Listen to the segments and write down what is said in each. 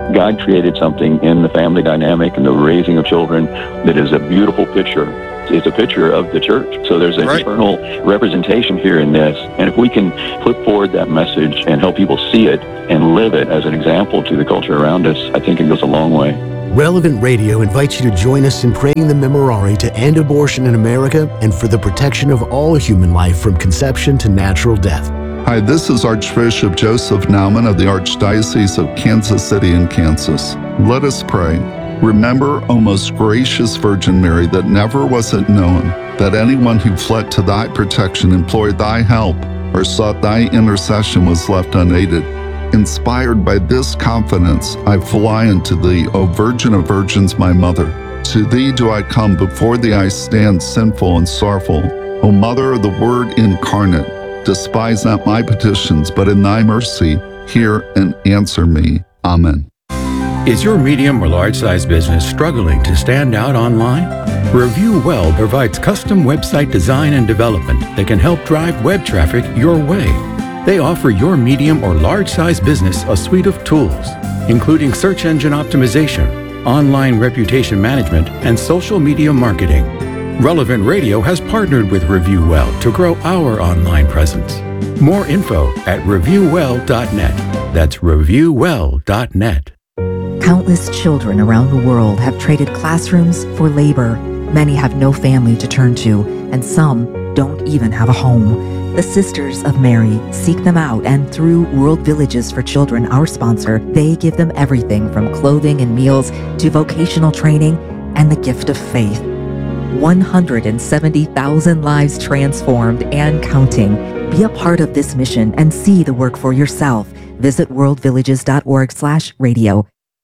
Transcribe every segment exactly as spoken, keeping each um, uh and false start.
God created something in the family dynamic and the raising of children that is a beautiful picture. It's a picture of the church. So there's an right. eternal representation here in this. And if we can put forward that message and help people see it and live it as an example to the culture around us, I think it goes a long way. Relevant Radio invites you to join us in praying the Memorare to end abortion in America and for the protection of all human life from conception to natural death. Hi, this is Archbishop Joseph Naumann of the Archdiocese of Kansas City in Kansas. Let us pray. Remember, O most gracious Virgin Mary, that never was it known that anyone who fled to thy protection, implored thy help, or sought thy intercession was left unaided. Inspired by this confidence, I fly unto thee, O Virgin of Virgins, my Mother. To thee do I come, before thee I stand sinful and sorrowful. O Mother of the Word incarnate, despise not my petitions, but in thy mercy hear and answer me. Amen. Is your medium or large-size business struggling to stand out online? Review Well provides custom website design and development that can help drive web traffic your way. They offer your medium or large-size business a suite of tools, including search engine optimization, online reputation management, and social media marketing. Relevant Radio has partnered with Review Well to grow our online presence. More info at review well dot net. That's review well dot net. Countless children around the world have traded classrooms for labor. Many have no family to turn to, and some don't even have a home. The Sisters of Mary seek them out, and through World Villages for Children, our sponsor, they give them everything from clothing and meals to vocational training and the gift of faith. one hundred seventy thousand lives transformed and counting. Be a part of this mission and see the work for yourself. Visit world villages dot org slash radio.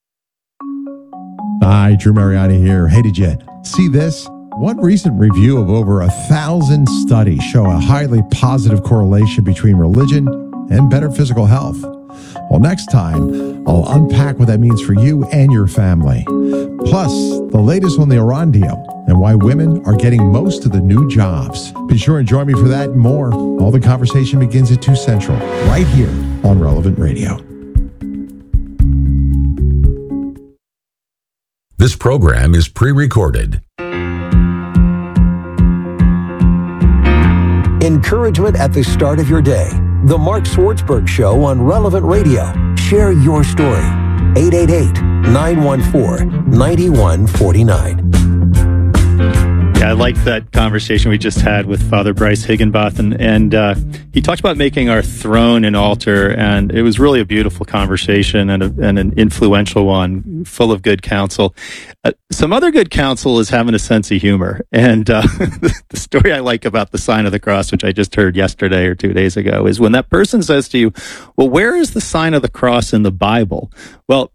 Hi, Drew Mariani here. Hey, did you see this? One recent review of over a thousand studies show a highly positive correlation between religion and better physical health. Well, next time, I'll unpack what that means for you and your family. Plus, the latest on the Iran deal and why women are getting most of the new jobs. Be sure and join me for that and more. All the conversation begins at two Central, right here on Relevant Radio. This program is pre-recorded. Encouragement at the start of your day. The Mark Swartzberg Show on Relevant Radio. Share your story. eight eight eight, nine one four, nine one four nine. Yeah, I liked that conversation we just had with Father Bryce Higginbotham, and uh, he talked about making our throne an altar, and it was really a beautiful conversation and, a, and an influential one, full of good counsel. Uh, some other good counsel is having a sense of humor, and uh, the story I like about the sign of the cross, which I just heard yesterday or two days ago, is when that person says to you, well, where is the sign of the cross in the Bible? Well,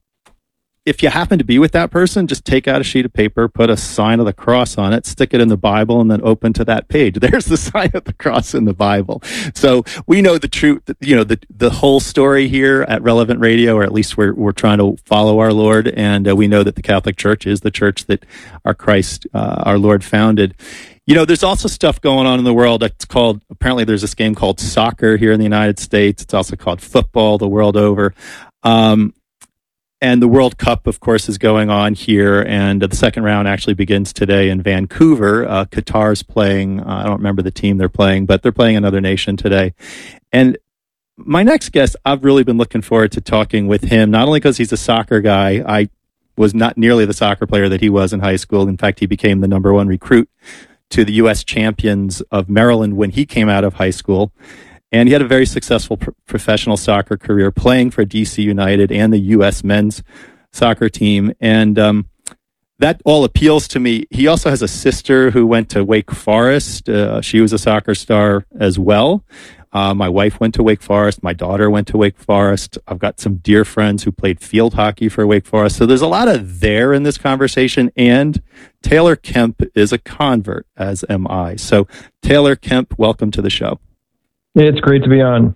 if you happen to be with that person, just take out a sheet of paper, put a sign of the cross on it, stick it in the Bible, and then open to that page. There's the sign of the cross in the Bible. So we know the truth, you know, the the whole story here at Relevant Radio, or at least we're we're trying to follow our Lord, and uh, we know that the Catholic Church is the church that our Christ, uh, our Lord, founded. You know, there's also stuff going on in the world that's called, apparently there's this game called soccer here in the United States. It's also called football the world over. Um, And the World Cup, of course, is going on here, and the second round actually begins today in Vancouver. Uh, Qatar's playing, uh, I don't remember the team they're playing, but they're playing another nation today. And my next guest, I've really been looking forward to talking with him, not only because he's a soccer guy. I was not nearly the soccer player that he was in high school. In fact, he became the number one recruit to the U S champions of Maryland when he came out of high school. And he had a very successful pro- professional soccer career playing for D C United and the U S men's soccer team. And um, that all appeals to me. He also has a sister who went to Wake Forest. Uh, she was a soccer star as well. Uh, my wife went to Wake Forest. My daughter went to Wake Forest. I've got some dear friends who played field hockey for Wake Forest. So there's a lot of there in this conversation. And Taylor Kemp is a convert, as am I. So Taylor Kemp, welcome to the show. It's great to be on.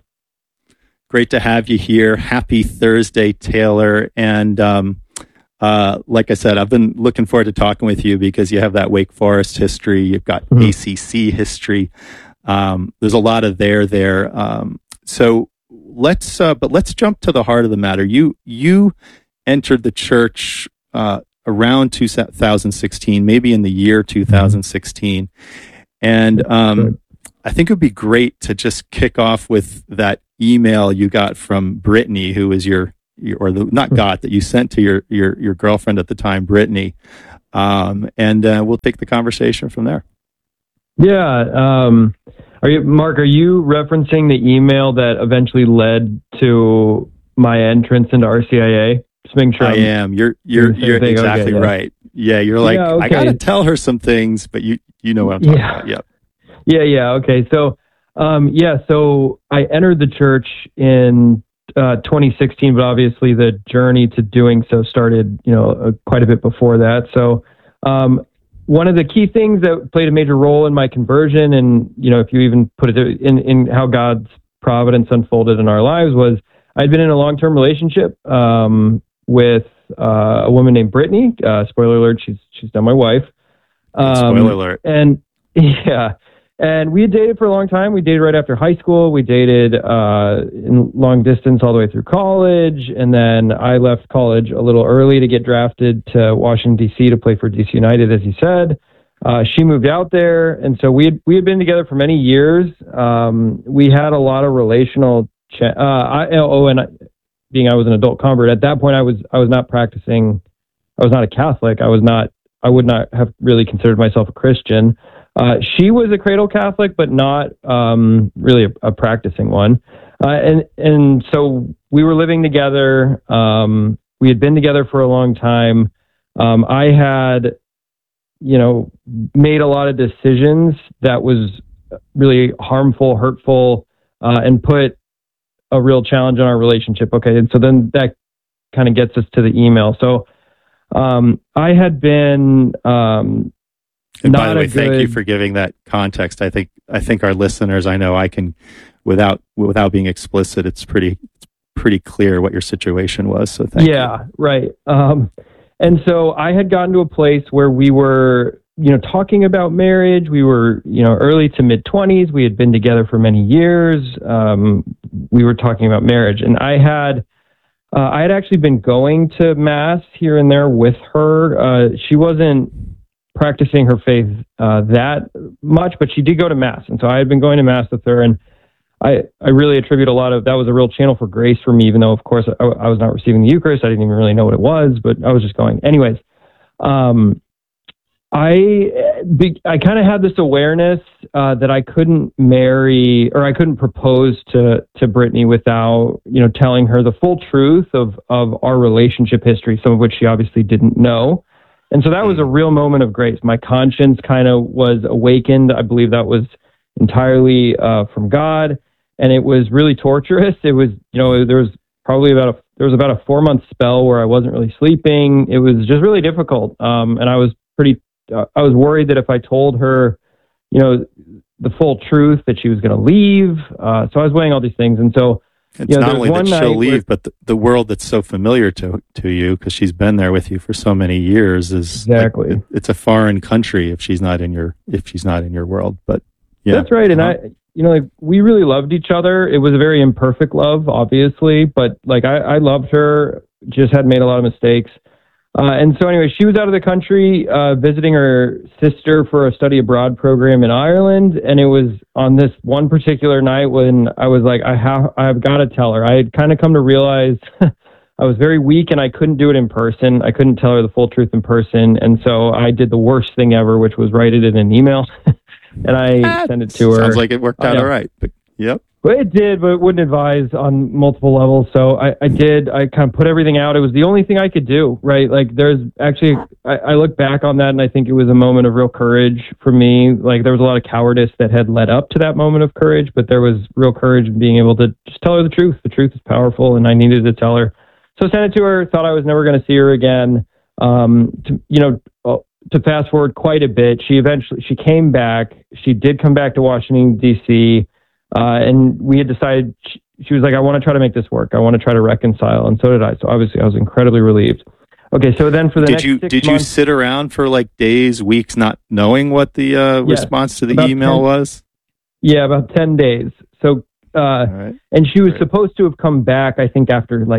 Great to have you here. Happy Thursday, Taylor. And um, uh, like I said, I've been looking forward to talking with you because you have that Wake Forest history. You've got mm-hmm. A C C history. Um, there's a lot of there there. Um, so let's, uh, but let's jump to the heart of the matter. You, you entered the church uh, around two thousand sixteen, maybe in the year two thousand sixteen. And um, I think it would be great to just kick off with that email you got from Brittany, who was your, your or the, not got, that you sent to your, your, your girlfriend at the time, Brittany. Um, and uh, we'll take the conversation from there. Yeah. Um, are you, Mark, are you referencing the email that eventually led to my entrance into R C I A? Just making sure I I'm am. You're you're you're thing. exactly Okay, yeah. right. Yeah, you're like, Yeah, okay. I gotta tell her some things, but you you know what I'm talking Yeah. about. Yep. Yeah, yeah. Okay. So, um, yeah, so I entered the church in uh, twenty sixteen, but obviously the journey to doing so started, you know, uh, quite a bit before that. So, um, one of the key things that played a major role in my conversion, and, you know, if you even put it in, in how God's providence unfolded in our lives, was I'd been in a long-term relationship um, with uh, a woman named Brittany. Uh, spoiler alert, she's she's now my wife. Um, Spoiler alert. And yeah, and we had dated for a long time. We dated right after high school. We dated uh, in long distance all the way through college, and then I left college a little early to get drafted to Washington D C to play for D C United, as you said. Uh, she moved out there, and so we had we had been together for many years. Um, we had a lot of relational. Cha- uh, I, oh, and I, being I was an adult convert at that point, I was I was not practicing. I was not a Catholic. I was not. I would not have really considered myself a Christian. Uh, she was a cradle Catholic, but not um, really a, a practicing one. Uh, and and so we were living together. Um, we had been together for a long time. Um, I had, you know, made a lot of decisions that was really harmful, hurtful, uh, and put a real challenge on our relationship. Okay, and so then that kind of gets us to the email. So um, I had been um, And not by the way, a thank good, you for giving that context. I think I think our listeners, I know I can, without without being explicit, it's pretty it's pretty clear what your situation was. So thank you. yeah, right. Um, and so I had gotten to a place where we were, you know, talking about marriage. We were, you know, early to mid twenties. We had been together for many years. Um, we were talking about marriage, and I had, uh, I had actually been going to mass here and there with her. Uh, she wasn't practicing her faith uh, that much, but she did go to mass, and so I had been going to mass with her, and I, I really attribute a lot of that was a real channel for grace for me, even though, of course, I, I was not receiving the Eucharist. I didn't even really know what it was, but I was just going. Anyways, um, I I kind of had this awareness uh, that I couldn't marry or I couldn't propose to to Brittany without, you know, telling her the full truth of of our relationship history, some of which she obviously didn't know. And so that was a real moment of grace. My conscience kind of was awakened. I believe that was entirely uh, from God, and it was really torturous. It was, you know, there was probably about a there was about a four month spell where I wasn't really sleeping. It was just really difficult, um, and I was pretty. Uh, I was worried that if I told her, you know, the full truth, that she was going to leave. Uh, so I was weighing all these things, and so It's you know, not only that she'll leave, where, but the, the world that's so familiar to to you because she's been there with you for so many years is exactly. Like, it, it's a foreign country if she's not in your if she's not in your world. But yeah, that's right. And uh-huh. I, you know, like we really loved each other. It was a very imperfect love, obviously, but like I, I loved her. Just had made a lot of mistakes. Uh, and so anyway, she was out of the country uh, visiting her sister for a study abroad program in Ireland. And it was on this one particular night when I was like, I have, I've got to tell her. I had kind of come to realize I was very weak and I couldn't do it in person. I couldn't tell her the full truth in person. And so I did the worst thing ever, which was write it in an email. and I That sent it to her. Sounds like it worked out all right. But yep. Well, it did, but it wouldn't advise on multiple levels. So I, I did. I kind of put everything out. It was the only thing I could do, right? Like there's actually, I, I look back on that and I think it was a moment of real courage for me. Like there was a lot of cowardice that had led up to that moment of courage, but there was real courage in being able to just tell her the truth. The truth is powerful, and I needed to tell her. So I sent it to her, thought I was never going to see her again. Um, to, you know, to fast forward quite a bit, she eventually, she came back. She did come back to Washington, D C, Uh, and we had decided, she, she was like, I want to try to make this work. I want to try to reconcile. And so did I. So obviously I was incredibly relieved. Okay. So then for the did next you, six did months, you sit around for like days, weeks, not knowing what the uh, yeah, response to the about email ten, was? Yeah, about ten days. So, uh, right. and she was right. supposed to have come back, I think after like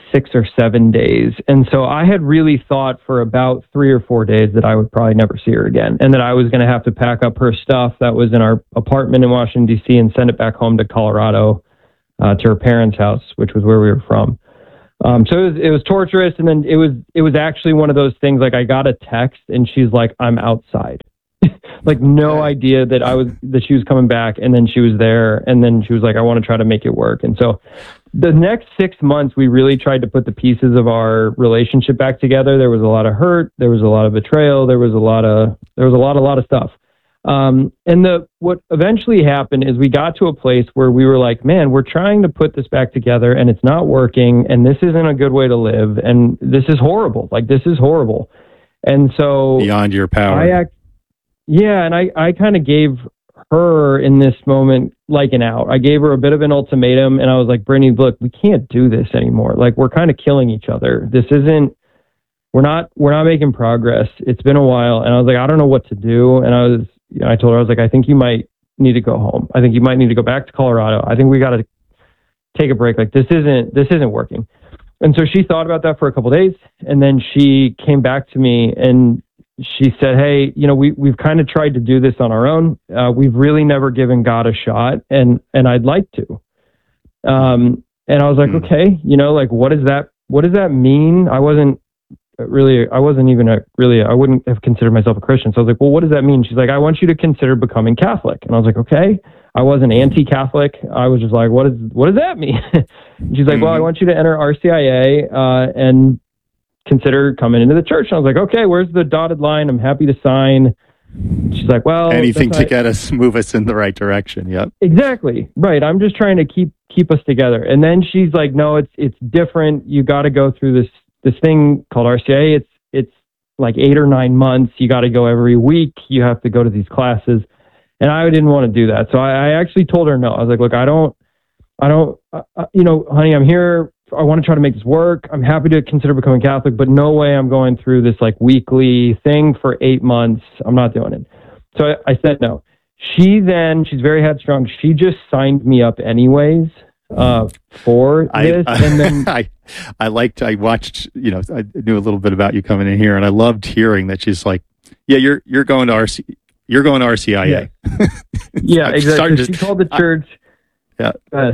six or seven days. And so I had really thought for about three or four days that I would probably never see her again, and that I was going to have to pack up her stuff that was in our apartment in Washington, D C, and send it back home to Colorado, uh, to her parents' house, which was where we were from. Um, so it was, it was torturous. And then it was, it was actually one of those things, like I got a text and she's like, I'm outside. Like no idea that I was, that she was coming back, and then she was there, and then she was like, I want to try to make it work. And so the next six months, we really tried to put the pieces of our relationship back together. There was a lot of hurt. There was a lot of betrayal. There was a lot of, there was a lot, a lot of stuff. Um, and the, what eventually happened is we got to a place where we were like, man, we're trying to put this back together and it's not working. And this isn't a good way to live. And this is horrible. Like, this is horrible. And so beyond your power. I act, yeah. And I, I kind of gave her in this moment like an out. I gave her a bit of an ultimatum, and I was like, Brittany, look, we can't do this anymore. Like, we're kind of killing each other. This isn't, we're not, we're not making progress. It's been a while. And I was like, I don't know what to do. And I was, you know, I told her, I was like, I think you might need to go home. I think you might need to go back to Colorado. I think we got to take a break. Like, this isn't, this isn't working. And so she thought about that for a couple of days, and then she came back to me and she said, hey, you know, we, we've kind of tried to do this on our own. Uh, we've really never given God a shot, and, and I'd like to. Um, and I was like, mm. okay, you know, like, what does that, what does that mean? I wasn't really, I wasn't even a really, I wouldn't have considered myself a Christian. So I was like, well, what does that mean? She's like, I want you to consider becoming Catholic. And I was like, okay. I wasn't anti-Catholic. I was just like, what is, what does that mean? She's like, mm-hmm. well, I want you to enter R C I A, uh, and consider coming into the church. And I was like, okay, where's the dotted line? I'm happy to sign. She's like, well, anything to not... get us, move us in the right direction. Yep. Exactly. Right. I'm just trying to keep, keep us together. And then she's like, no, it's, it's different. You got to go through this, this thing called R C I A. It's, it's like eight or nine months. You got to go every week. You have to go to these classes. And I didn't want to do that. So I, I actually told her no. I was like, look, I don't, I don't, uh, you know, honey, I'm here. I want to try to make this work. I'm happy to consider becoming Catholic, but no way I'm going through this like weekly thing for eight months. I'm not doing it. So I, I said no. She then, she's very headstrong. She just signed me up anyways uh, for I, this. I, and then I, I liked, I watched, you know, I knew a little bit about you coming in here, and I loved hearing that she's like, yeah, you're, you're going to R C, you're going to R C I A. Yeah, yeah exactly. To, she called the church. I, yeah. Uh,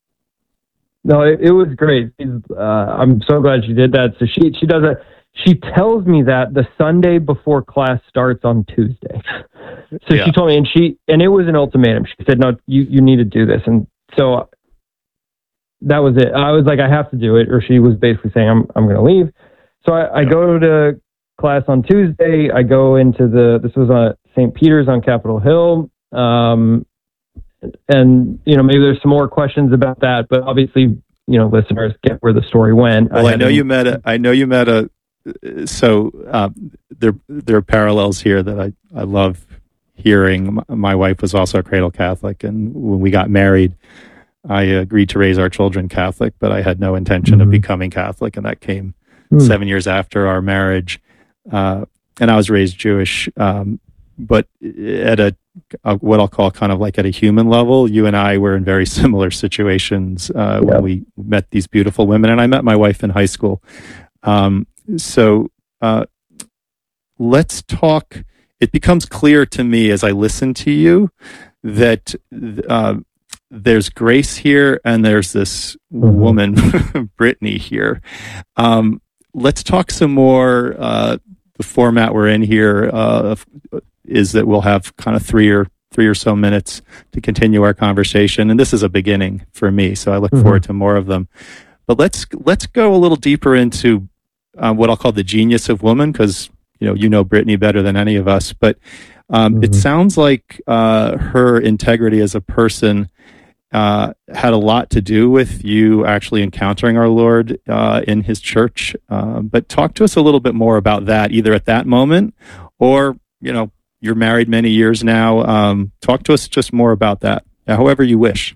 No, it, it was great. Uh, I'm so glad she did that. So she she does it. She tells me that the Sunday before class starts on Tuesday. So yeah. she told me, and she and it was an ultimatum. She said, "No, you you need to do this." And so that was it. I was like, I have to do it, or she was basically saying, "I'm I'm going to leave." So I, I yeah. go to class on Tuesday. I go into the this was on Saint Peter's on Capitol Hill. Um, And, you know, maybe there's some more questions about that, but obviously, you know, listeners get where the story went. Well, I, I know to, you met a, I know you met a, so um, there, there are parallels here that I, I love hearing. My wife was also a cradle Catholic, and when we got married, I agreed to raise our children Catholic, but I had no intention mm-hmm. of becoming Catholic, and that came mm. seven years after our marriage. Uh, and I was raised Jewish, um, but at a, a what I'll call kind of like at a human level, you and I were in very similar situations uh, yeah. when we met these beautiful women, and I met my wife in high school. Um, so uh, let's talk. It becomes clear to me as I listen to you that uh, there's grace here, and there's this mm-hmm. woman, Brittany, here. Um, let's talk some more. Uh, the format we're in here uh, is that we'll have kind of three or three or so minutes to continue our conversation, and this is a beginning for me, so I look mm-hmm. forward to more of them. But let's let's go a little deeper into uh, what I'll call the genius of woman, because you know you know Brittany better than any of us. But um, mm-hmm. it sounds like uh, her integrity as a person uh, had a lot to do with you actually encountering our Lord uh, in His church. Uh, but talk to us a little bit more about that, either at that moment or you know. You're married many years now. Um, talk to us just more about that, however you wish.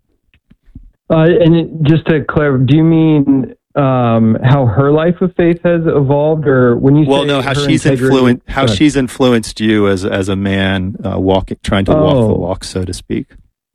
Uh, and it, just to clarify, do you mean um, how her life of faith has evolved, or when you well, say no, how she's integrity, influenced, how she's influenced you as as a man uh, walking, trying to oh. walk the walk, so to speak.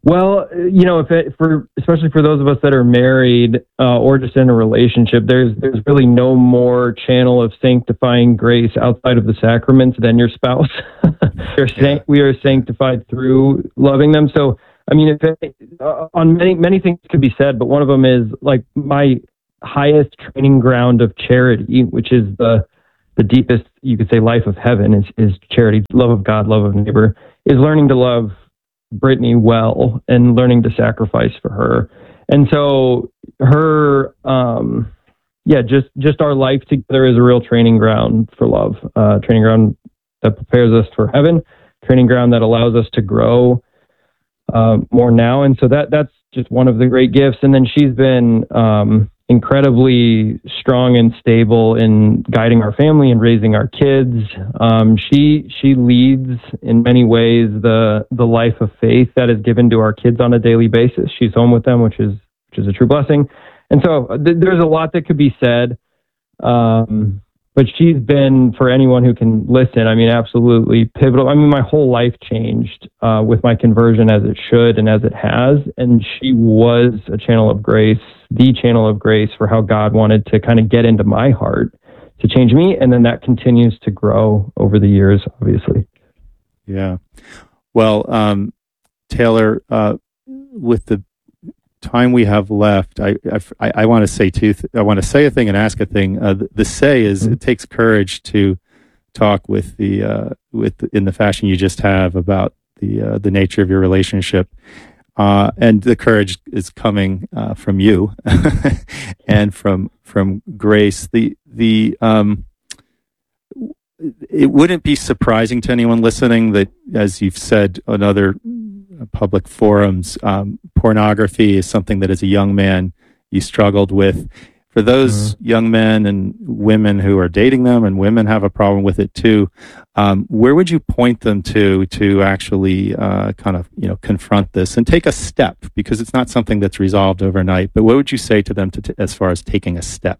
Well, you know, if it, for especially for those of us that are married uh, or just in a relationship, there's there's really no more channel of sanctifying grace outside of the sacraments than your spouse. we, are san- we are sanctified through loving them. So, I mean, if it, uh, on many many things could be said, but one of them is like my highest training ground of charity, which is the the deepest, you could say, life of heaven is is charity, love of God, love of neighbor, is learning to love Brittany well and learning to sacrifice for her. And so her, um, yeah, just, just our life together is a real training ground for love, uh, training ground that prepares us for heaven, training ground that allows us to grow, uh, more now. And so that, that's just one of the great gifts. And then she's been, um, incredibly strong and stable in guiding our family and raising our kids. Um, she she leads in many ways the the life of faith that is given to our kids on a daily basis. She's home with them, which is which is a true blessing. And so th- there's a lot that could be said. Um, but she's been, for anyone who can listen, I mean, absolutely pivotal. I mean, my whole life changed uh, with my conversion, as it should and as it has. And she was a channel of grace, the channel of grace for how God wanted to kind of get into my heart to change me. And then that continues to grow over the years, obviously. Yeah. Well, um, Taylor, uh, with the time we have left, I I, I want to say two. Th- I want to say a thing and ask a thing. Uh, the, the say is mm-hmm. It takes courage to talk with the uh, with the, in the fashion you just have about the uh, the nature of your relationship, uh, and the courage is coming uh, from you and from from Grace. The the um, it wouldn't be surprising to anyone listening that, as you've said on other public forums, um, pornography is something that as a young man you struggled with. For those mm-hmm. young men and women who are dating them, and women have a problem with it too, um, where would you point them to to actually uh, kind of you know confront this and take a step? Because it's not something that's resolved overnight. But what would you say to them to t- as far as taking a step?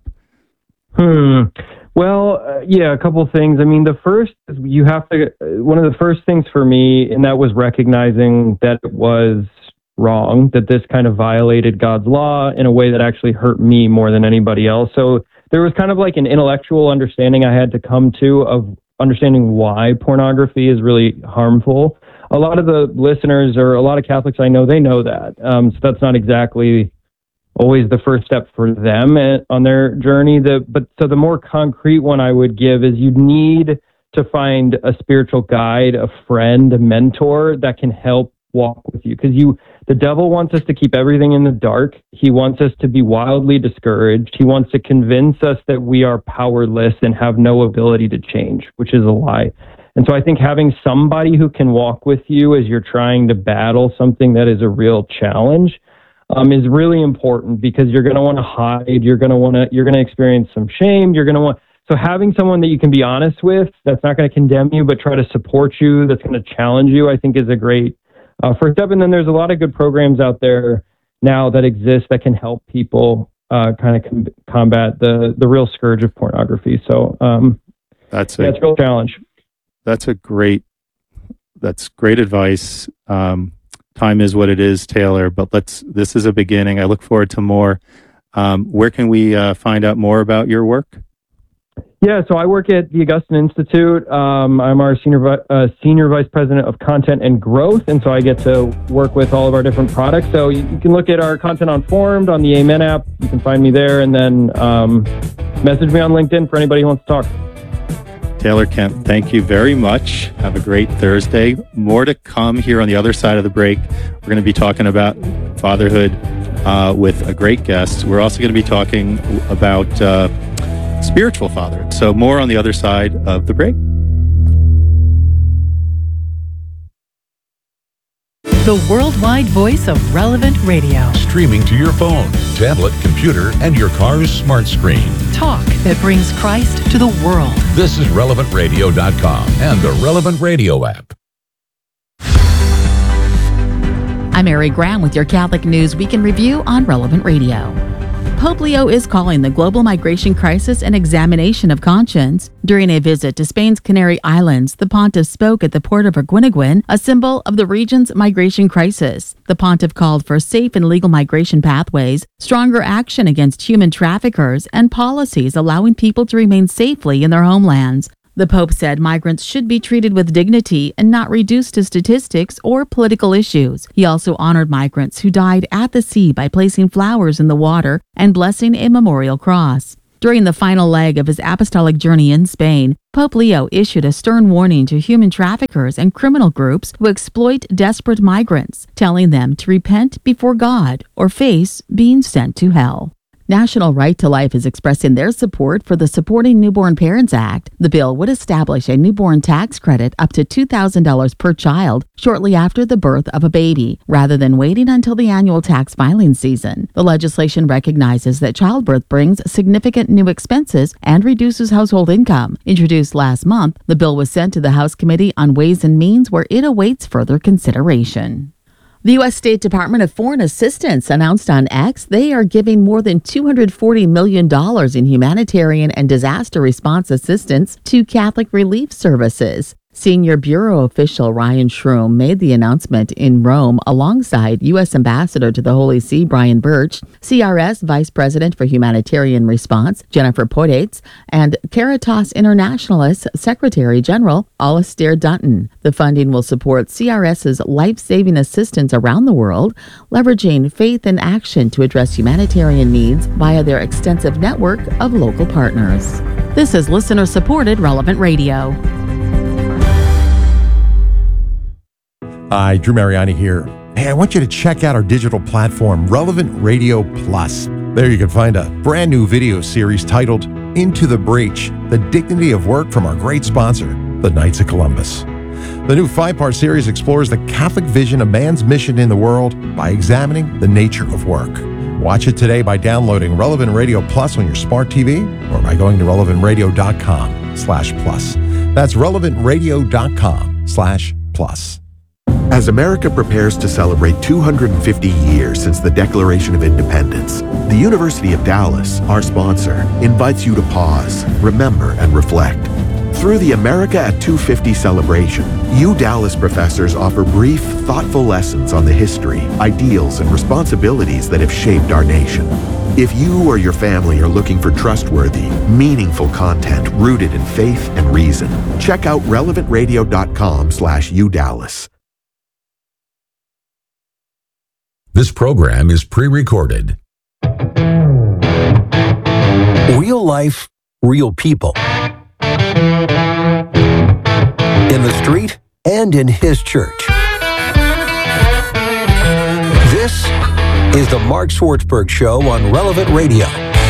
Hmm. Well, uh, yeah, a couple things. I mean, the first is you have to, uh, one of the first things for me, and that was recognizing that it was wrong, that this kind of violated God's law in a way that actually hurt me more than anybody else. So there was kind of like an intellectual understanding I had to come to of understanding why pornography is really harmful. A lot of the listeners or a lot of Catholics I know, they know that. Um, so that's not exactly always the first step for them on their journey. The, but so the more concrete one I would give is you need to find a spiritual guide, a friend, a mentor that can help walk with you. Because you, the devil wants us to keep everything in the dark. He wants us to be wildly discouraged. He wants to convince us that we are powerless and have no ability to change, which is a lie. And so I think having somebody who can walk with you as you're trying to battle something that is a real challenge Um, is really important, because you're going to want to hide. You're going to want to, you're going to experience some shame. You're going to want, so having someone that you can be honest with, that's not going to condemn you, but try to support you, that's going to challenge you, I think is a great uh, first step. And then there's a lot of good programs out there now that exist that can help people uh, kind of com- combat the, the real scourge of pornography. So um, that's a, yeah, it's a real challenge. That's a great, that's great advice. Um, Time is what it is, Taylor, but let's, this is a beginning. I look forward to more. Um, where can we uh, find out more about your work? Yeah, so I work at the Augustine Institute. Um, I'm our senior vi- uh, senior vice president of content and growth, and so I get to work with all of our different products. So you, you can look at our content on Formed on the Amen app. You can find me there, and then um, message me on LinkedIn for anybody who wants to talk. Taylor Kemp, thank you very much. Have a great Thursday. More to come here on the other side of the break. We're going to be talking about fatherhood uh, with a great guest. We're also going to be talking about uh, spiritual fatherhood. So more on the other side of the break. The worldwide voice of Relevant Radio. Streaming to your phone, tablet, computer, and your car's smart screen. Talk that brings Christ to the world. This is relevant radio dot com and the Relevant Radio app. I'm Mary Graham with your Catholic News Week in Review on Relevant Radio. Pope Leo is calling the global migration crisis an examination of conscience. During a visit to Spain's Canary Islands, the pontiff spoke at the port of Arguineguin, a symbol of the region's migration crisis. The pontiff called for safe and legal migration pathways, stronger action against human traffickers, and policies allowing people to remain safely in their homelands. The Pope said migrants should be treated with dignity and not reduced to statistics or political issues. He also honored migrants who died at the sea by placing flowers in the water and blessing a memorial cross. During the final leg of his apostolic journey in Spain, Pope Leo issued a stern warning to human traffickers and criminal groups who exploit desperate migrants, telling them to repent before God or face being sent to hell. National Right to Life is expressing their support for the Supporting Newborn Parents Act. The bill would establish a newborn tax credit up to two thousand dollars per child shortly after the birth of a baby, rather than waiting until the annual tax filing season. The legislation recognizes that childbirth brings significant new expenses and reduces household income. Introduced last month, the bill was sent to the House Committee on Ways and Means, where it awaits further consideration. The U S State Department of Foreign Assistance announced on X they are giving more than two hundred forty million dollars in humanitarian and disaster response assistance to Catholic Relief Services. Senior Bureau official Ryan Shroom made the announcement in Rome alongside U S Ambassador to the Holy See Brian Birch, C R S Vice President for Humanitarian Response Jennifer Podates, and Caritas Internationalis Secretary General Alistair Dutton. The funding will support CRS's life-saving assistance around the world, leveraging faith and action to address humanitarian needs via their extensive network of local partners. This is listener-supported Relevant Radio. Hi, Drew Mariani here. Hey, I want you to check out our digital platform, Relevant Radio Plus. There you can find a brand new video series titled Into the Breach, The Dignity of Work from our great sponsor, the Knights of Columbus. The new five-part series explores the Catholic vision of man's mission in the world by examining the nature of work. Watch it today by downloading Relevant Radio Plus on your smart T V or by going to relevant radio dot com slash plus. That's relevant radio dot com slash plus. As America prepares to celebrate two hundred fifty years since the Declaration of Independence, the University of Dallas, our sponsor, invites you to pause, remember, and reflect. Through the America at two fifty celebration, U Dallas professors offer brief, thoughtful lessons on the history, ideals, and responsibilities that have shaped our nation. If you or your family are looking for trustworthy, meaningful content rooted in faith and reason, check out relevant radio dot com slash U Dallas. This program is pre-recorded. Real life, real people. In the street and in his church. This is the Mark Swartzberg Show on Relevant Radio.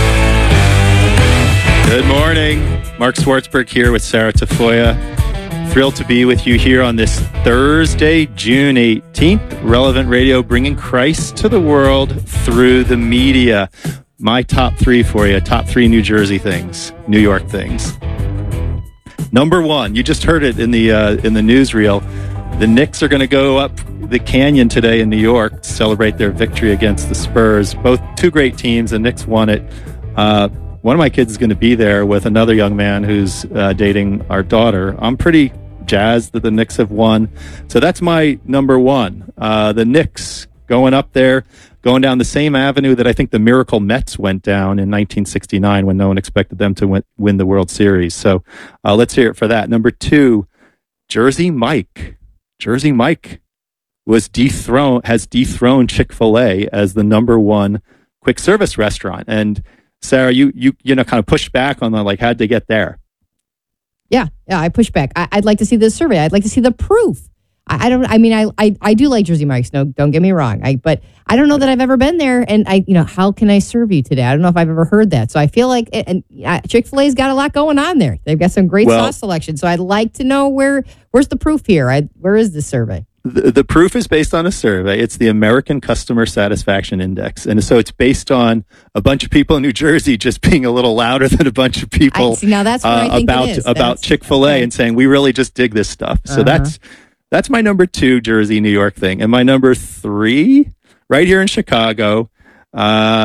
Good morning. Mark Swartzberg here with Sarah Tafoya. Thrilled to be with you here on this Thursday, June eighteenth. Relevant Radio, bringing Christ to the world through the media. My top three for you. Top three New Jersey things, New York things. Number one, you just heard it in the uh, in the newsreel. The Knicks are going to go up the canyon today in New York to celebrate their victory against the Spurs. Both two great teams. The Knicks won it. Uh, one of my kids is going to be there with another young man who's uh, dating our daughter. I'm pretty jazzed that the Knicks have won. So that's my number one. Uh, the Knicks going up there, going down the same avenue that I think the Miracle Mets went down in nineteen sixty-nine when no one expected them to win, win the World Series. So uh, let's hear it for that. Number two, Jersey Mike. Jersey Mike was dethroned, has dethroned Chick-fil-A as the number one quick service restaurant. And Sarah, you you you know kind of pushed back on the like how'd they get there? Yeah, yeah, I push back. I, I'd like to see the survey. I'd like to see the proof. I, I don't. I mean, I, I I do like Jersey Mike's. No, don't get me wrong. I but I don't know that I've ever been there. And I, you know, how can I serve you today? I don't know if I've ever heard that. So I feel like, and uh, Chick-fil-A's got a lot going on there. They've got some great well, sauce selection. So I'd like to know where where's the proof here? I, where is the survey? The, the proof is based on a survey. It's the American Customer Satisfaction Index. And so it's based on a bunch of people in New Jersey just being a little louder than a bunch of people I, see, now that's uh, about, about that's, Chick-fil-A okay. and saying, we really just dig this stuff. So uh-huh. that's that's my number two Jersey, New York thing. And my number three, right here in Chicago, uh,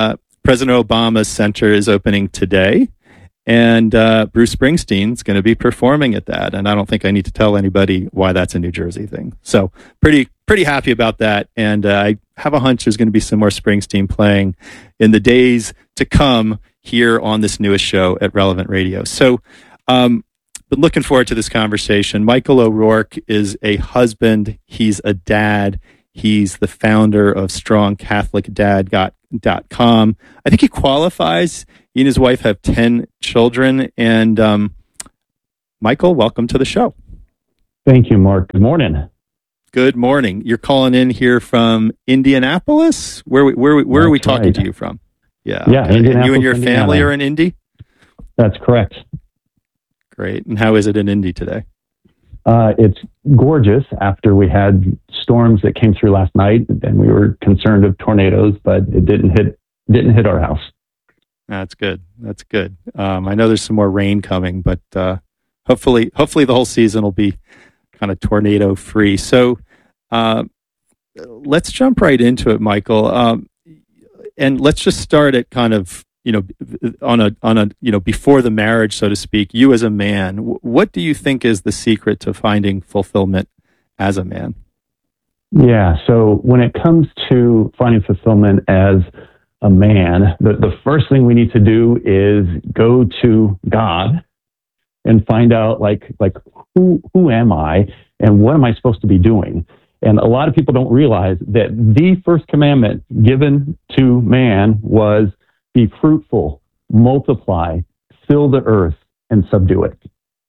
President Obama's center is opening today, and uh, Bruce Springsteen's going to be performing at that. And I don't think I need to tell anybody why that's a New Jersey thing. So pretty pretty happy about that. And uh, I have a hunch there's going to be some more Springsteen playing in the days to come here on this newest show at Relevant Radio. So um, been looking forward to this conversation. Michael O'Rourke is a husband. He's a dad. He's the founder of strong catholic dad dot com. I think he qualifies. He and his wife have ten children. And um, Michael, welcome to the show. Thank you, Mark. Good morning. Good morning. You're calling in here from Indianapolis? Where we, where we, where are we talking right. to you from? Yeah. Yeah. Okay. And you and your Indiana. family are in Indy? That's correct. Great. And how is it in Indy today? Uh, it's gorgeous after we had storms that came through last night, and we were concerned of tornadoes, but it didn't hit didn't hit our house. That's good. That's good. Um, I know there's some more rain coming, but uh, hopefully, hopefully the whole season will be kind of tornado free. So uh, let's jump right into it, Michael, um, and let's just start at kind of you know on a on a you know before the marriage, so to speak. You as a man, what do you think is the secret to finding fulfillment as a man? Yeah. So when it comes to finding fulfillment as a man, the, the first thing we need to do is go to God and find out like like who who am I and what am I supposed to be doing? And a lot of people don't realize that the first commandment given to man was be fruitful, multiply, fill the earth, and subdue it.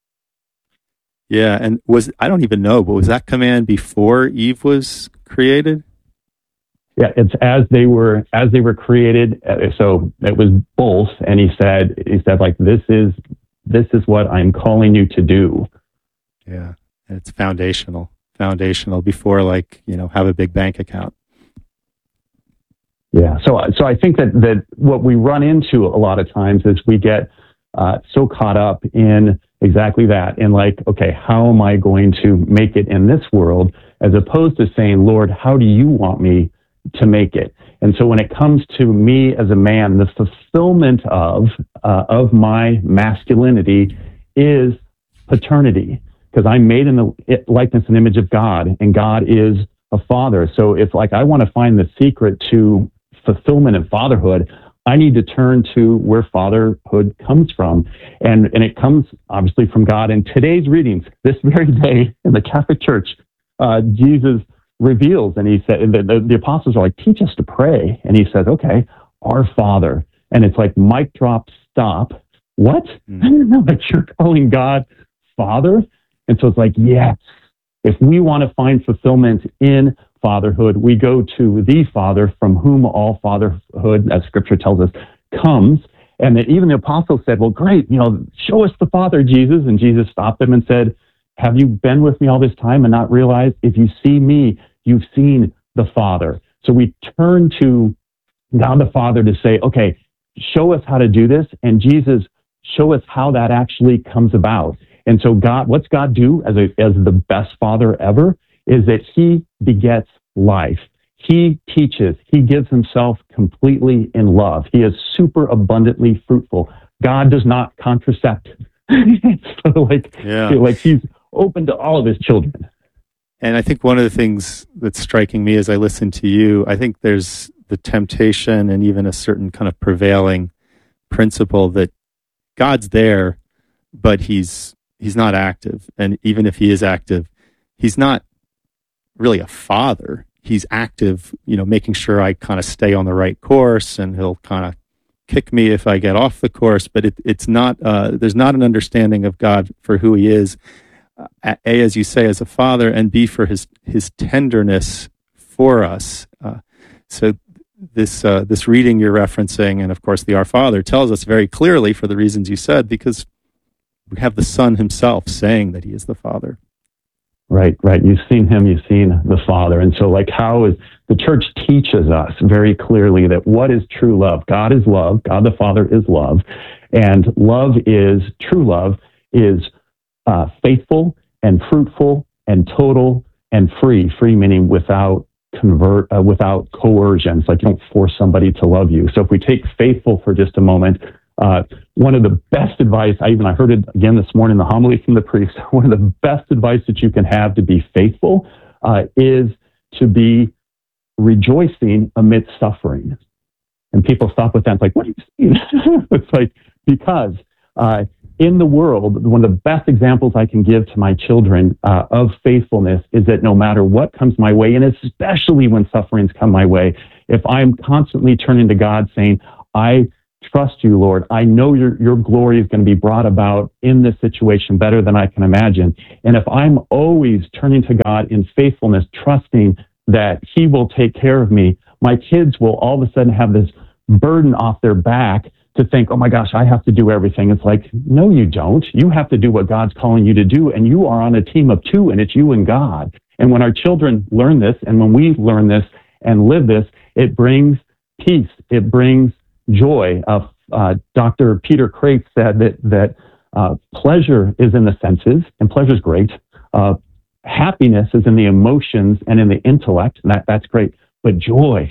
Yeah, and was I don't even know, but was that command before Eve was created? Yeah, it's as they were as they were created. So it was both, and he said he said like this is this is what I'm calling you to do. Yeah, it's foundational, foundational before like you know have a big bank account. Yeah, so so I think that that what we run into a lot of times is we get uh, so caught up in exactly that, in like, okay, how am I going to make it in this world, as opposed to saying, Lord, how do you want me to make it? And so when it comes to me as a man, the fulfillment of uh, of my masculinity is paternity, because I'm made in the likeness and image of God, and God is a father. So if like I want to find the secret to fulfillment and fatherhood, I need to turn to where fatherhood comes from. And, and it comes obviously from God. In today's readings, this very day in the Catholic Church, uh, Jesus reveals, and he said, the, the, the apostles are like, teach us to pray. And he says, okay, our Father. And it's like, mic drop, stop. What? Mm. I didn't know that you're calling God Father. And so it's like, yes, if we want to find fulfillment in fatherhood, we go to the Father from whom all fatherhood, as Scripture tells us, comes. And that even the apostles said, well, great, you know, show us the Father, Jesus. And Jesus stopped them and said, have you been with me all this time and not realized if you see me, you've seen the Father? So we turn to God the Father to say, okay, show us how to do this. And Jesus, show us how that actually comes about. And so God, what's God do as a, as the best father ever is that he begets life. He teaches, he gives himself completely in love. He is super abundantly fruitful. God does not contracept. So like, yeah. like he's open to all of his children. And I think one of the things that's striking me as I listen to you, I think there's the temptation and even a certain kind of prevailing principle that God's there, but he's he's not active. And even if he is active, he's not really a father. He's active, you know, making sure I kind of stay on the right course, and he'll kind of kick me if I get off the course. But it, it's not, uh, there's not an understanding of God for who he is, uh, A, as you say, as a father, and B, for his, his tenderness for us. Uh, so this, uh, this reading you're referencing, and of course the Our Father, tells us very clearly, for the reasons you said, because we have the Son himself saying that he is the Father. Right, right. You've seen him, you've seen the Father. And so like how is the church teaches us very clearly that what is true love? God is love. God the Father is love. And love is, true love is uh, faithful and fruitful and total and free. Free meaning without convert, uh, without coercion. It's like you don't force somebody to love you. So if we take faithful for just a moment, uh, one of the best advice, I even I heard it again this morning, the homily from the priest, one of the best advice that you can have to be faithful uh, is to be rejoicing amidst suffering. And people stop with that. It's like, what do you mean? It's like, because uh, in the world, one of the best examples I can give to my children uh, of faithfulness is that no matter what comes my way, and especially when sufferings come my way, if I'm constantly turning to God saying, I trust you, Lord, I know your, your glory is going to be brought about in this situation better than I can imagine. And if I'm always turning to God in faithfulness, trusting that he will take care of me, my kids will all of a sudden have this burden off their back to think, oh my gosh, I have to do everything. It's like, no, you don't. You have to do what God's calling you to do. And you are on a team of two, and it's you and God. And when our children learn this, and when we learn this and live this, it brings peace. It brings joy. Uh, uh, Doctor Peter Crate said that, that uh, pleasure is in the senses, and pleasure is great. Uh, happiness is in the emotions and in the intellect, and that, that's great. But joy,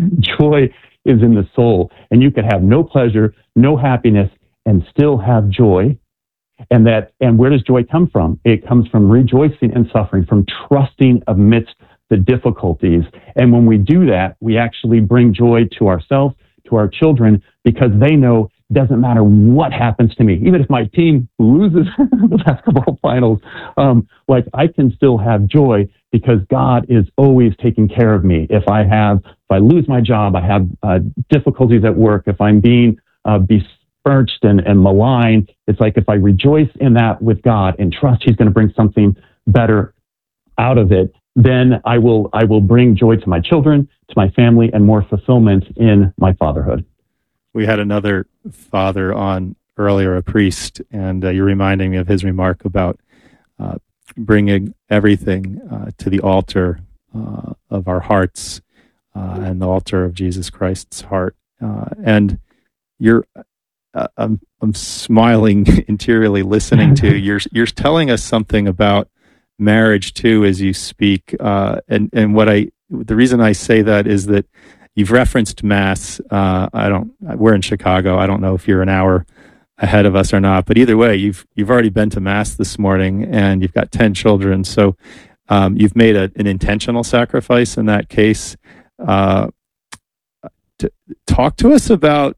joy is in the soul. And you can have no pleasure, no happiness, and still have joy. And that, and where does joy come from? It comes from rejoicing in suffering, from trusting amidst the difficulties. And when we do that, we actually bring joy to ourselves, to our children, because they know it doesn't matter what happens to me. Even if my team loses the last couple of finals, um, like I can still have joy because God is always taking care of me. If I have, if I lose my job, I have uh, difficulties at work, if I'm being uh, besmirched and, and maligned, it's like if I rejoice in that with God and trust he's going to bring something better out of it, then I will, I will bring joy to my children, to my family, and more fulfillment in my fatherhood. We had another father on earlier, a priest, and uh, you're reminding me of his remark about uh, bringing everything uh, to the altar uh, of our hearts uh, and the altar of Jesus Christ's heart. Uh, and you're, uh, I'm, I'm smiling interiorly listening to you're, you're telling us something about marriage too as you speak. Uh, and and what I, the reason I say that is that you've referenced Mass. Uh, I don't. We're in Chicago. I don't know if you're an hour ahead of us or not. But either way, you've you've already been to Mass this morning, and you've got ten children. So um, you've made a, an intentional sacrifice in that case. Uh, to, talk to us about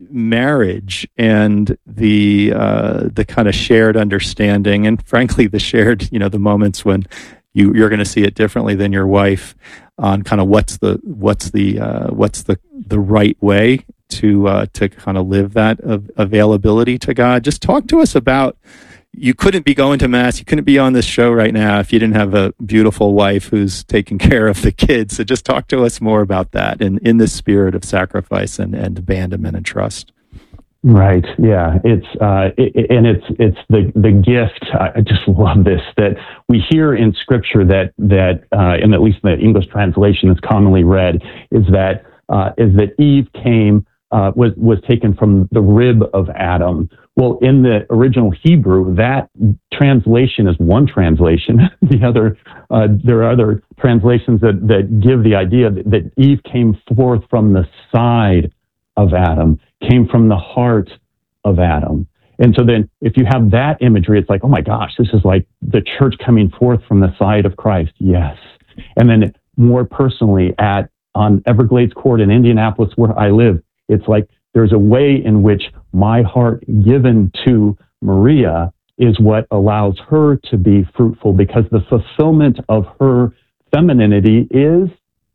marriage and the uh, the kind of shared understanding, and frankly, the shared, you know, the moments when you you're going to see it differently than your wife on kind of what's the what's the uh, what's the the right way to uh, to kind of live that av- availability to God. Just talk to us about. You couldn't be going to Mass, you couldn't be on this show right now if you didn't have a beautiful wife who's taking care of the kids. So just talk to us more about that in, in the spirit of sacrifice and, and abandonment and trust. Right. Yeah. It's uh, it, and it's it's the the gift. I just love this, that we hear in Scripture that that uh, in at least in the English translation that's commonly read is that uh, is that Eve came uh, was was taken from the rib of Adam. Well, in the original Hebrew, that translation is one translation. The other, uh, there are other translations that, that give the idea that, that Eve came forth from the side of Adam, came from the heart of Adam. And so then if you have that imagery, it's like, oh my gosh, this is like the church coming forth from the side of Christ. Yes. And then more personally at on Everglades Court in Indianapolis, where I live, it's like, there's a way in which my heart given to Maria is what allows her to be fruitful, because the fulfillment of her femininity is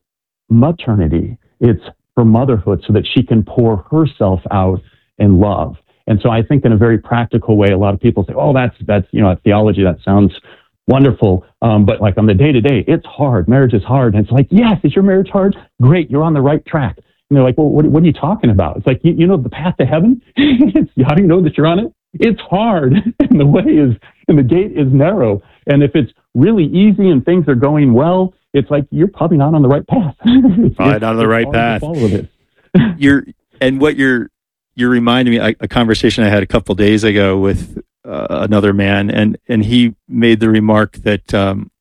maternity. It's her motherhood, so that she can pour herself out in love. And so I think in a very practical way, a lot of people say, oh, that's, that's, you know, theology, that sounds wonderful. Um, but like on the day to day, it's hard. Marriage is hard. And it's like, yes, is your marriage hard? Great. You're on the right track. And they're like, well, what, what are you talking about? It's like, you, you know, the path to heaven? How do you know that you're on it? It's hard. And the way is, and the gate is narrow. And if it's really easy and things are going well, it's like, you're probably not on the right path. It's, probably it's, not on the right path. Follow this. You're, and what you're, you're reminding me, a, a conversation I had a couple days ago with uh, another man, and, and he made the remark that, um,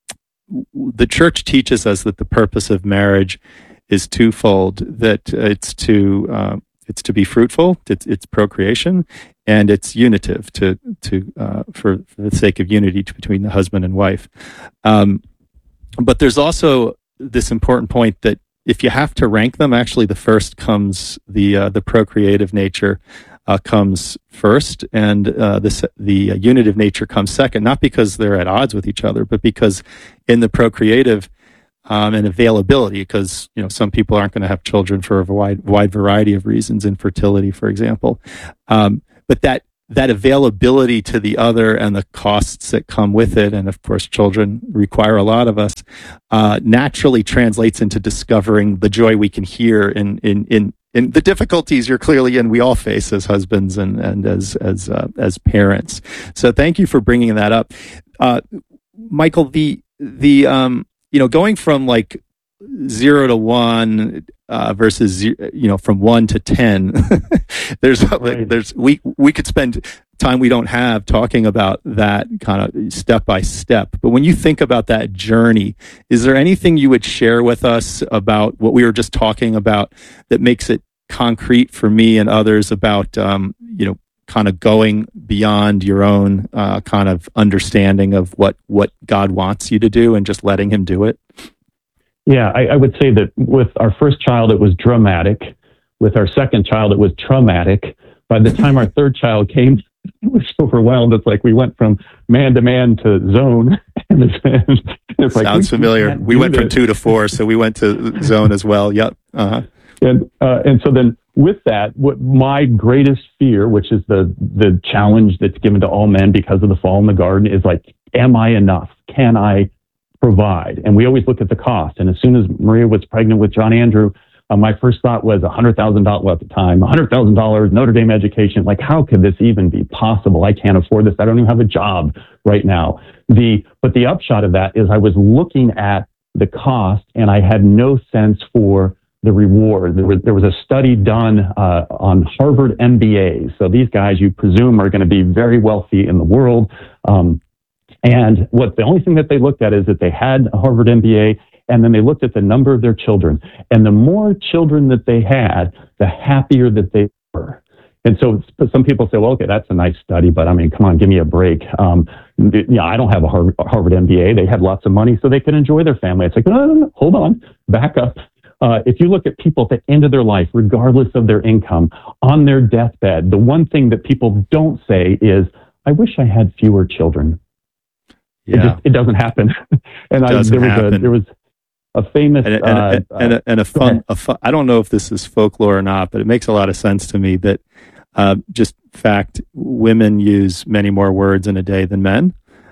the church teaches us that the purpose of marriage is twofold, that it's to uh, it's to be fruitful, it's, it's procreation, and it's unitive to to uh, for, for the sake of unity between the husband and wife. Um, but there's also this important point that if you have to rank them, actually the first comes the uh, the procreative nature uh, comes first, and uh, the the uh, unitive nature comes second. Not because they're at odds with each other, but because in the procreative um, and availability, because you know some people aren't going to have children for a wide wide variety of reasons, infertility, for example. Um, but that that availability to the other and the costs that come with it, and of course children require a lot of us, uh, naturally translates into discovering the joy we can hear in in in, in the difficulties you're clearly in, we all face as husbands and, and as as uh, as parents. So thank you for bringing that up. Uh, Michael, the the um, you know, going from like zero to one uh, versus zero, you know, from one to ten. there's like, there's we we could spend time we don't have talking about that kind of step by step. But when you think about that journey, is there anything you would share with us about what we were just talking about that makes it concrete for me and others about um, you know, kind of going beyond your own uh, kind of understanding of what what God wants you to do and just letting Him do it? Yeah, I, I would say that with our first child, it was dramatic. With our second child, it was traumatic. By the time our third child came, it was overwhelmed. It's like we went from man to man to zone. And it's, it's like, Sounds we, familiar. We, we went this. from two to four, so we went to zone as well. Yep. Uh-huh. And uh, and so then with that, what my greatest fear, which is the the challenge that's given to all men because of the fall in the garden, is like, am I enough? Can I provide? And we always look at the cost. And as soon as Maria was pregnant with John Andrew, uh, my first thought was one hundred thousand dollars well, at the time, one hundred thousand dollars, Notre Dame education. Like, how could this even be possible? I can't afford this. I don't even have a job right now. The But the upshot of that is I was looking at the cost and I had no sense for the reward. There was, there was a study done uh, on Harvard M B As. So these guys you presume are going to be very wealthy in the world. Um, And what the only thing that they looked at is that they had a Harvard M B A, and then they looked at the number of their children. And the more children that they had, the happier that they were. And so some people say, well, okay, that's a nice study, but I mean, come on, give me a break. Um, yeah, I don't have a Harvard, Harvard M B A. They had lots of money so they could enjoy their family. It's like, no, no, no, hold on, back up. Uh, if you look at people at the end of their life, regardless of their income, on their deathbed, the one thing that people don't say is, I wish I had fewer children. Yeah. It just, it doesn't happen. and I, there was happen. a, there was a famous, and, and, uh, and, and, a, and a fun, a fun, I don't know if this is folklore or not, but it makes a lot of sense to me that uh, just fact, women use many more words in a day than men.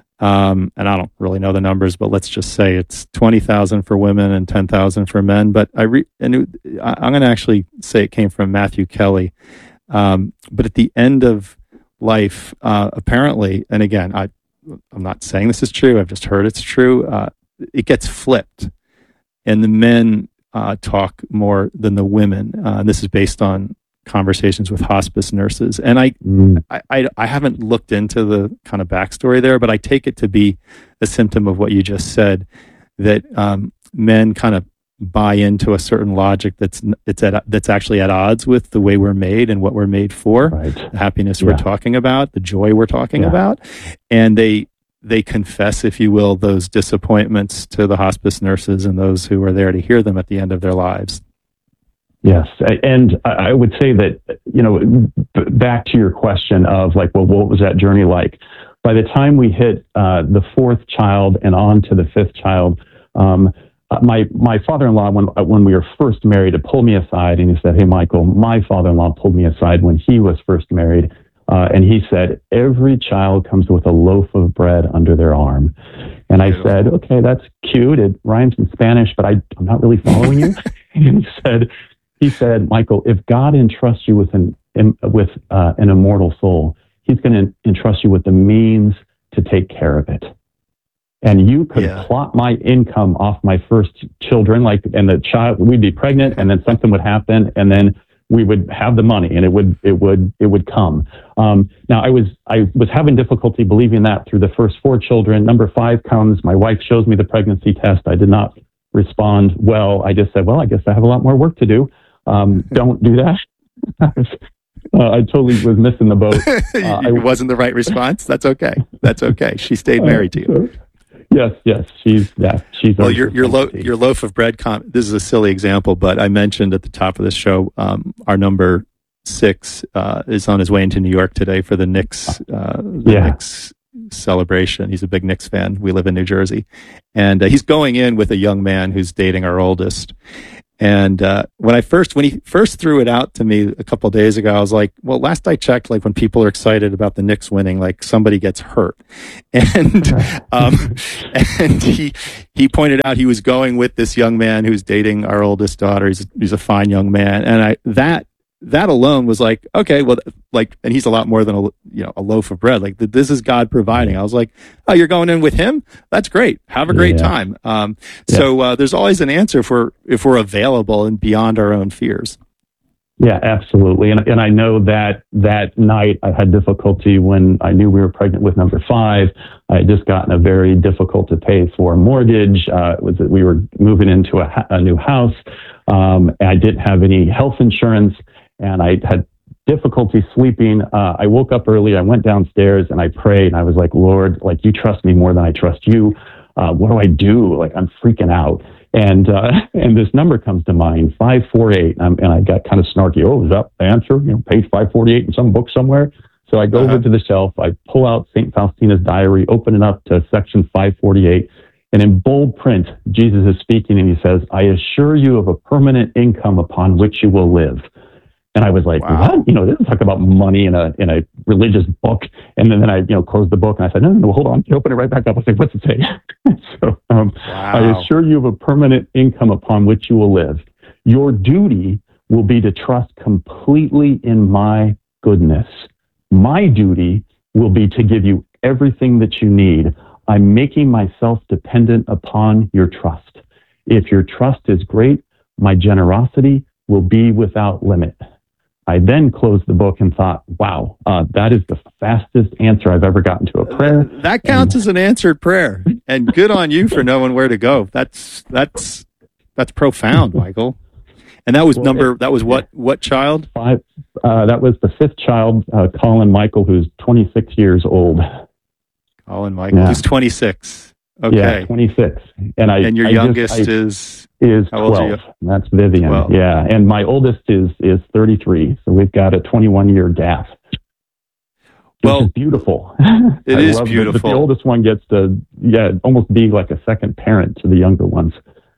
Um, and I don't really know the numbers, but let's just say it's twenty thousand for women and ten thousand for men. But I re, and it, I, I'm going to actually say it came from Matthew Kelly. Um, but at the end of life, uh, apparently, and again, I, I'm not saying this is true. I've just heard it's true. Uh, it gets flipped, and the men uh, talk more than the women. Uh, and this is based on conversations with hospice nurses. And I, mm. I, I, I haven't looked into the kind of backstory there, but I take it to be a symptom of what you just said, that um, men kind of buy into a certain logic that's it's at that's actually at odds with the way we're made and what we're made for, right. the happiness yeah. we're talking about, the joy we're talking yeah. about, and they they confess, if you will, those disappointments to the hospice nurses and those who are there to hear them at the end of their lives. Yes, and I would say that, you know, back to your question of like, well, what was that journey like? By the time we hit uh, the fourth child and on to the fifth child, um, my my father-in-law, when when we were first married, he pulled me aside and he said, "Hey, Michael, my father-in-law pulled me aside when he was first married, uh, and he said every child comes with a loaf of bread under their arm." And I said, "Okay, that's cute. It rhymes in Spanish, but I, I'm not really following you." And he said. He said, Michael, if God entrusts you with an with uh, an immortal soul, He's going to entrust you with the means to take care of it. And you could yeah. plot my income off my first children, like, and the child, we'd be pregnant, and then something would happen, and then we would have the money and it would it would it would come. Um, now I was I was having difficulty believing that through the first four children. Number five comes. My wife shows me the pregnancy test. I did not respond well. I just said, well, I guess I have a lot more work to do. Um, don't do that. uh, I totally was missing the boat. Uh, it wasn't the right response. That's okay. That's okay. She stayed married to you. Yes, yes, she's yeah, she's. Well, your your lo- your loaf of bread. Com- this is a silly example, but I mentioned at the top of this show, um, our number six uh, is on his way into New York today for the Knicks. Uh, the yeah. Knicks celebration. He's a big Knicks fan. We live in New Jersey, and uh, he's going in with a young man who's dating our oldest. And uh, when I first, when he first threw it out to me a couple of days ago, I was like, "Well, last I checked, like when people are excited about the Knicks winning, like somebody gets hurt." And um, and he he pointed out he was going with this young man who's dating our oldest daughter. He's he's a fine young man, and I that that alone was like, okay, well, like, and he's a lot more than a you know a loaf of bread. Like this is God providing. I was like, oh, you're going in with him? That's great. Have a great yeah. time. Um, yeah. So uh, there's always an answer for if we're available and beyond our own fears. Yeah, absolutely. And and I know that that night I had difficulty when I knew we were pregnant with number five. I had just gotten a very difficult to pay for mortgage. Uh, it was that we were moving into a, a new house. Um, and I didn't have any health insurance. And I had difficulty sleeping. Uh, I woke up early. I went downstairs and I prayed. And I was like, Lord, like you trust me more than I trust you. Uh, what do I do? Like I'm freaking out. And uh, and this number comes to mind, five forty-eight. And, and I got kind of snarky. Oh, is that the answer? You know, page five forty-eight in some book somewhere. So I go uh-huh. over to the shelf. I pull out Saint Faustina's diary, open it up to section five forty-eight. And in bold print, Jesus is speaking and he says, I assure you of a permanent income upon which you will live. And I was like, wow. what? You know, it doesn't talk about money in a in a religious book. And then, then I, you know, closed the book and I said, no, no, no, hold on. Open it right back up. I was like, what's it say? so um, wow. I assure you of a permanent income upon which you will live. Your duty will be to trust completely in my goodness. My duty will be to give you everything that you need. I'm making myself dependent upon your trust. If your trust is great, my generosity will be without limit. I then closed the book and thought, wow, uh, that is the fastest answer I've ever gotten to a prayer. Uh, that counts and, as an answered prayer. And good on you for knowing where to go. That's that's that's profound, Michael. And that was well, number, it, that was what what child? Five. Uh, that was the fifth child, uh, Colin Michael, who's twenty-six years old. Colin Michael, yeah. who's twenty-six. Okay. Yeah, twenty-six. And I And your I youngest just, I, is? Is twelve. That's Vivian. twelve. Yeah. And my oldest is is thirty-three. So we've got a twenty-one year gap. Well, is beautiful. It I is love beautiful. That the oldest one gets to, yeah, almost be like a second parent to the younger ones.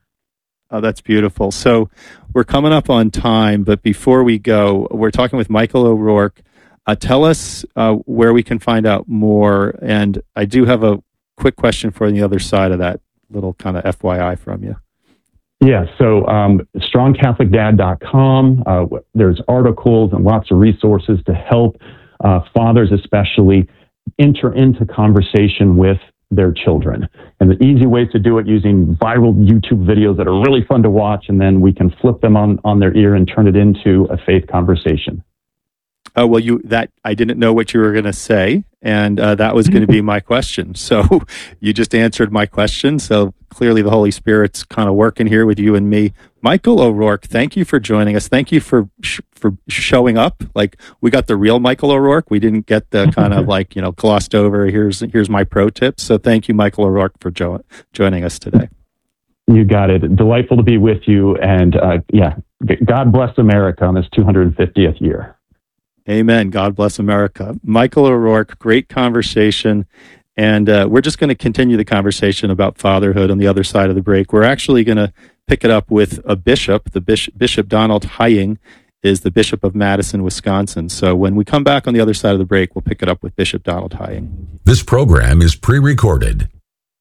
Oh, that's beautiful. So we're coming up on time, but before we go, we're talking with Michael O'Rourke. Uh, tell us uh, where we can find out more. And I do have a quick question for the other side of that little kind of F Y I from you. Yeah, so um, strong catholic dad dot com. Uh, there's articles and lots of resources to help uh, fathers especially enter into conversation with their children. And the easy ways to do it using viral YouTube videos that are really fun to watch, and then we can flip them on, on their ear and turn it into a faith conversation. Oh, well, you that I didn't know what you were going to say, and uh, that was going to be my question. So you just answered my question. So clearly the Holy Spirit's kind of working here with you and me. Michael O'Rourke, thank you for joining us. Thank you for sh- for showing up. Like, we got the real Michael O'Rourke. We didn't get the kind of like, you know, glossed over, here's here's my pro tip. So thank you, Michael O'Rourke, for jo- joining us today. You got it. Delightful to be with you. And uh, yeah, God bless America on this two hundred fiftieth year. Amen. God bless America. Michael O'Rourke, great conversation. And uh, we're just going to continue the conversation about fatherhood on the other side of the break. We're actually going to pick it up with a bishop. The bishop, Bishop Donald Hying is the Bishop of Madison, Wisconsin. So when we come back on the other side of the break, we'll pick it up with Bishop Donald Hying. This program is pre-recorded.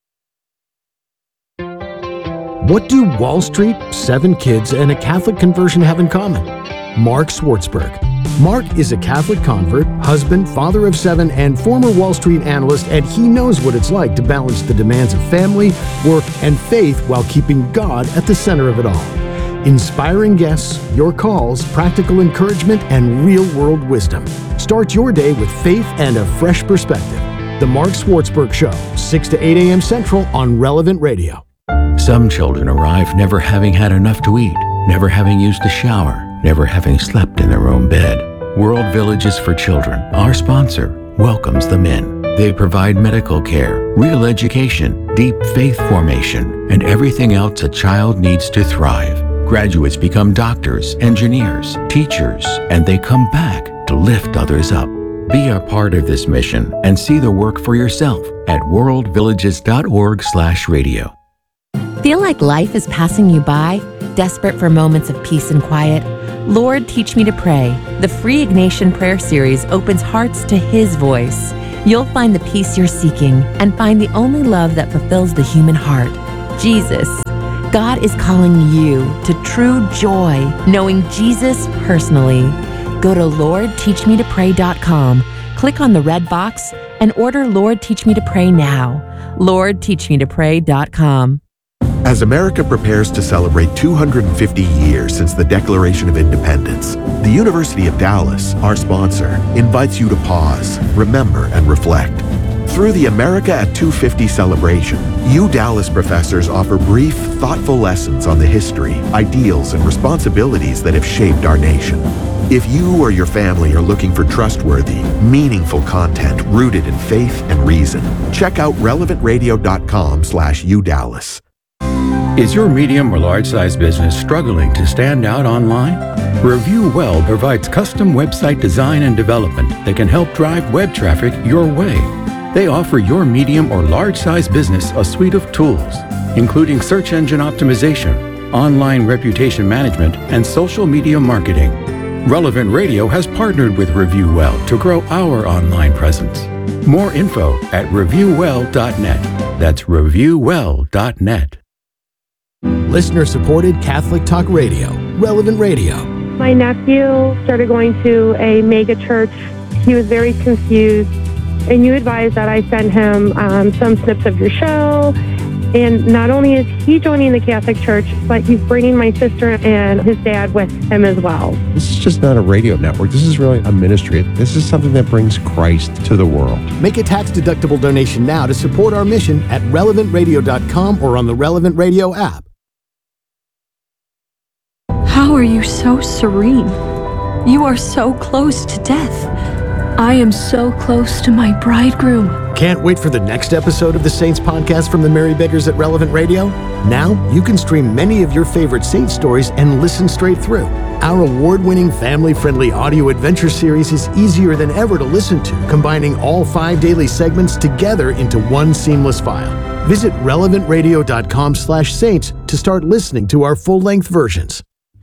What do Wall Street, seven kids, and a Catholic conversion have in common? Mark Swartzberg. Mark is a Catholic convert, husband, father of seven, and former Wall Street analyst, and he knows what it's like to balance the demands of family, work, and faith while keeping God at the center of it all. Inspiring guests, your calls, practical encouragement, and real-world wisdom. Start your day with faith and a fresh perspective. The Mark Swartzberg Show, six to eight a.m. Central on Relevant Radio. Some children arrive never having had enough to eat, never having used a shower, never having slept in their own bed. World Villages for Children, our sponsor, welcomes them in. They provide medical care, real education, deep faith formation, and everything else a child needs to thrive. Graduates become doctors, engineers, teachers, and they come back to lift others up. Be a part of this mission and see the work for yourself at worldvillages.org slash radio. Feel like life is passing you by? Desperate for moments of peace and quiet? Lord, Teach Me to Pray. The free Ignatian Prayer Series opens hearts to His voice. You'll find the peace you're seeking and find the only love that fulfills the human heart, Jesus. God is calling you to true joy, knowing Jesus personally. Go to lord teach me to pray dot com, click on the red box, and order Lord Teach Me to Pray now. lord teach me to pray dot com. As America prepares to celebrate two hundred fifty years since the Declaration of Independence, the University of Dallas, our sponsor, invites you to pause, remember, and reflect. Through the America at two fifty celebration, U Dallas professors offer brief, thoughtful lessons on the history, ideals, and responsibilities that have shaped our nation. If you or your family are looking for trustworthy, meaningful content rooted in faith and reason, check out relevant radio dot com slash U Dallas. Is your medium or large-size business struggling to stand out online? Review Well provides custom website design and development that can help drive web traffic your way. They offer your medium or large-size business a suite of tools, including search engine optimization, online reputation management, and social media marketing. Relevant Radio has partnered with Review Well to grow our online presence. More info at review well dot net. That's review well dot net. Listener-supported Catholic Talk Radio, Relevant Radio. My nephew started going to a mega church. He was very confused, and you advised that I send him um, some snips of your show. And not only is he joining the Catholic Church, but he's bringing my sister and his dad with him as well. This is just not a radio network. This is really a ministry. This is something that brings Christ to the world. Make a tax-deductible donation now to support our mission at relevant radio dot com or on the Relevant Radio app. How are you so serene? You are so close to death. I am so close to my bridegroom. Can't wait for the next episode of the Saints podcast from the Mary Beggars at Relevant Radio? Now you can stream many of your favorite Saint stories and listen straight through. Our award-winning family-friendly audio adventure series is easier than ever to listen to, combining all five daily segments together into one seamless file. Visit relevant radio dot com slash saints to start listening to our full-length versions.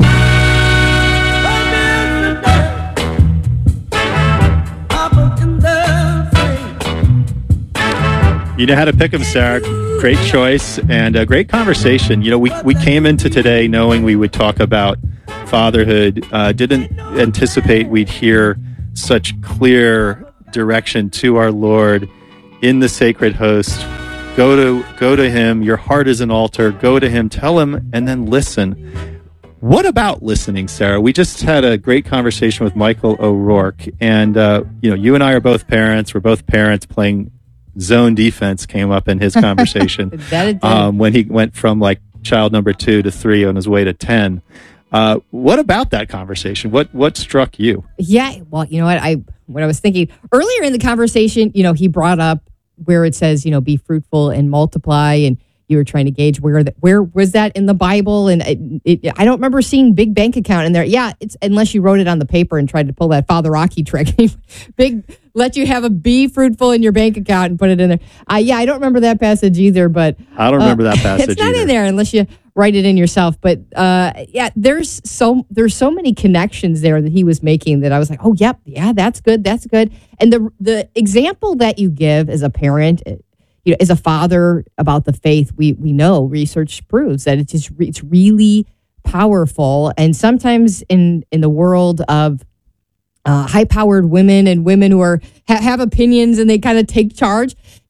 You know how to pick them, Sarah. Great choice and a great conversation. You know, we, we came into today knowing we would talk about fatherhood. Uh, didn't anticipate we'd hear such clear direction to our Lord in the sacred host. Go to go to Him. Your heart is an altar. Go to Him. Tell Him, and then listen. What about listening, Sarah? We just had a great conversation with Michael O'Rourke, and uh, you know, you and I are both parents. We're both parents playing zone defense came up in his conversation that it did. Um, when he went from like child number two to three on his way to ten. Uh, what about that conversation? What what struck you? Yeah, well, you know what I what I was thinking earlier in the conversation, you know, he brought up where it says, you know, be fruitful and multiply, and you were trying to gauge where that where was that in the Bible, and it, it, I don't remember seeing big bank account in there. Yeah, it's unless you wrote it on the paper and tried to pull that Father Rocky trick, big let you have a be fruitful in your bank account and put it in there. Uh, yeah, I don't remember that passage either, but I don't remember uh, that passage. It's not either. in there unless you write it in yourself. But uh, yeah, there's so there's so many connections there that he was making that I was like, oh, yep, yeah, that's good, that's good. And the the example that you give as a parent, you know, as a father about the faith, we we know research proves that it's just it's really powerful. And sometimes in in the world of uh, high-powered women and women who are ha- have opinions and they kind of take charge,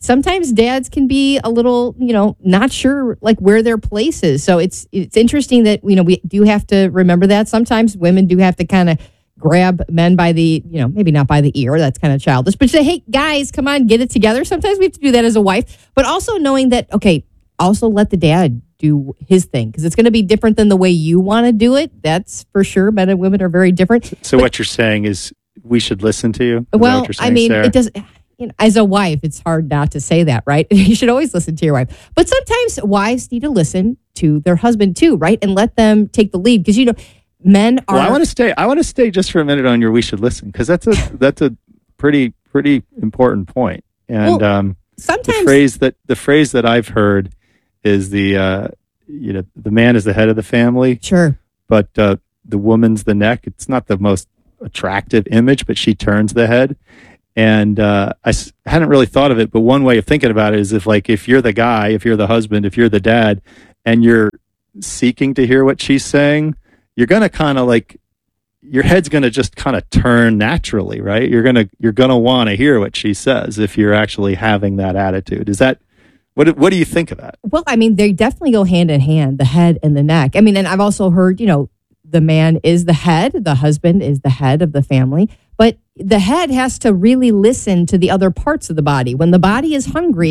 sometimes dads can be a little, you know, not sure like where their place is. So it's it's interesting that, you know, we do have to remember that sometimes women do have to kind of grab men by the, you know, maybe not by the ear. That's kind of childish. But say, hey, guys, come on, get it together. Sometimes we have to do that as a wife. But also knowing that, okay, also let the dad do his thing because it's going to be different than the way you want to do it. That's for sure. Men and women are very different. So but, what you're saying is we should listen to you? Is well, saying, I mean, Sarah? it does. You know, as a wife, it's hard not to say that, right? You should always listen to your wife. But sometimes wives need to listen to their husband too, right? And let them take the lead because, you know, men are. Well, I want to stay. I want to stay just for a minute on your "we should listen" because that's a that's a pretty pretty important point. And Well, um, sometimes- the phrase that the phrase that I've heard is the uh, you know the man is the head of the family. Sure. But uh, the woman's the neck. It's not the most attractive image, but she turns the head. And uh, I s- hadn't really thought of it, but one way of thinking about it is if, like, if you're the guy, if you're the husband, if you're the dad, and you're seeking to hear what she's saying, you're gonna kind of like, your head's gonna just kind of turn naturally, right? You're gonna you're gonna want to hear what she says if you're actually having that attitude. Is that what? What do you think of that? Well, I mean, they definitely go hand in hand, the head and the neck. I mean, and I've also heard, you know, the man is the head, the husband is the head of the family, but the head has to really listen to the other parts of the body. When the body is hungry,